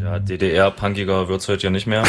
Ja, DDR-punkiger wird's heute ja nicht mehr.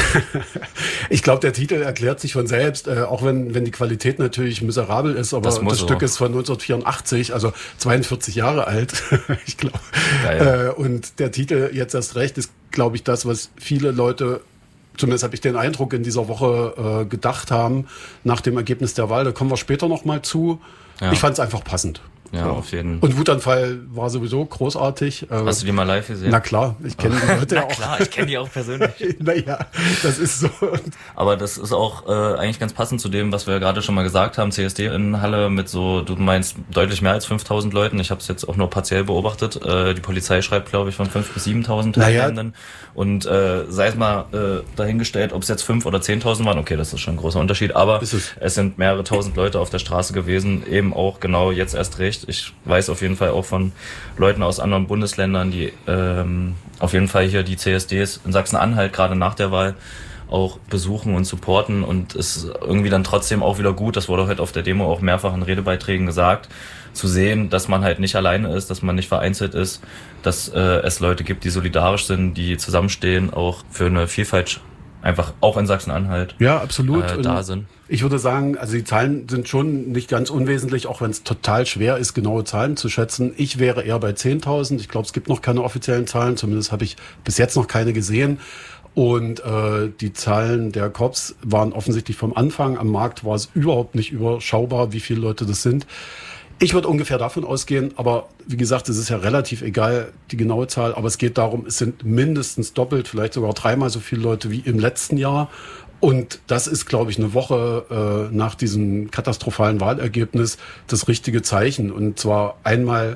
Ich glaube, der Titel erklärt sich von selbst, auch wenn die Qualität natürlich miserabel ist, aber das Stück ist von 1984, also 42 Jahre alt, ich glaube. Und der Titel jetzt erst recht ist, glaube ich, das, was viele Leute, zumindest habe ich den Eindruck, in dieser Woche gedacht haben, nach dem Ergebnis der Wahl. Da kommen wir später noch mal zu. Ja. Ich fand es einfach passend. Ja, auf jeden. Und Wutanfall war sowieso großartig. Hast du die mal live gesehen? Na klar, ich kenne die Leute ja auch. Na klar, ich kenne die auch persönlich. Naja, das ist so. Aber das ist auch eigentlich ganz passend zu dem, was wir gerade schon mal gesagt haben. CSD in Halle mit so, du meinst deutlich mehr als 5.000 Leuten. Ich habe es jetzt auch nur partiell beobachtet. Die Polizei schreibt, glaube ich, von 5.000 bis 7.000 Teilnehmenden. Und sei es mal dahingestellt, ob es jetzt 5.000 oder 10.000 waren. Okay, das ist schon ein großer Unterschied. Aber es sind mehrere tausend Leute auf der Straße gewesen. Eben auch genau jetzt erst recht. Ich weiß auf jeden Fall auch von Leuten aus anderen Bundesländern, die auf jeden Fall hier die CSDs in Sachsen-Anhalt gerade nach der Wahl auch besuchen und supporten, und es ist irgendwie dann trotzdem auch wieder gut, das wurde heute auf der Demo auch mehrfach in Redebeiträgen gesagt, zu sehen, dass man halt nicht alleine ist, dass man nicht vereinzelt ist, dass es Leute gibt, die solidarisch sind, die zusammenstehen, auch für eine Vielfalt einfach auch in Sachsen-Anhalt absolut da sind. Ich würde sagen, also die Zahlen sind schon nicht ganz unwesentlich, auch wenn es total schwer ist, genaue Zahlen zu schätzen. Ich wäre eher bei 10.000. Ich glaube, es gibt noch keine offiziellen Zahlen, zumindest habe ich bis jetzt noch keine gesehen. Und die Zahlen der Cops waren offensichtlich vom Anfang. Am Markt war es überhaupt nicht überschaubar, wie viele Leute das sind. Ich würde ungefähr davon ausgehen, aber wie gesagt, es ist ja relativ egal, die genaue Zahl, aber es geht darum, es sind mindestens doppelt, vielleicht sogar dreimal so viele Leute wie im letzten Jahr. Und das ist, glaube ich, eine Woche nach diesem katastrophalen Wahlergebnis das richtige Zeichen. Und zwar einmal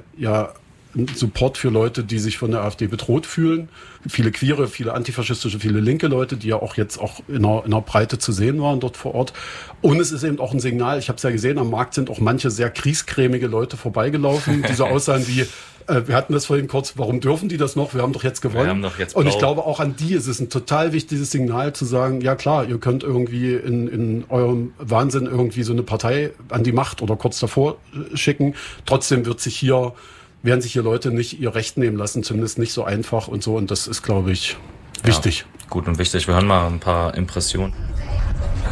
Support für Leute, die sich von der AfD bedroht fühlen. Viele queere, viele antifaschistische, viele linke Leute, die ja auch jetzt auch in einer Breite zu sehen waren dort vor Ort. Und es ist eben auch ein Signal, ich habe es ja gesehen, am Markt sind auch manche sehr kriescremige Leute vorbeigelaufen, die so aussahen wie, wir hatten das vorhin kurz, warum dürfen die das noch? Wir haben doch jetzt gewonnen. Wir haben doch jetzt und ich glaube, auch an die ist es ein total wichtiges Signal zu sagen, ja klar, ihr könnt irgendwie in eurem Wahnsinn irgendwie so eine Partei an die Macht oder kurz davor schicken. Trotzdem werden sich hier Leute nicht ihr Recht nehmen lassen, zumindest nicht so einfach und so. Und das ist, glaube ich, wichtig. Ja, gut und wichtig. Wir hören mal ein paar Impressionen.